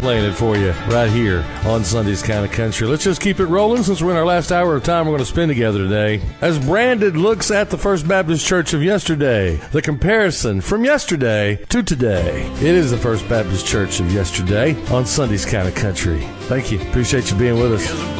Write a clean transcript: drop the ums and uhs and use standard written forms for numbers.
playing it for you right here on Sunday's Kind of Country. Let's just keep it rolling since we're in our last hour of time we're going to spend together today. As Brandon looks at the First Baptist Church of yesterday, the comparison from yesterday to today. It is the First Baptist Church of yesterday on Sunday's Kind of Country. Thank you. Appreciate you being with us.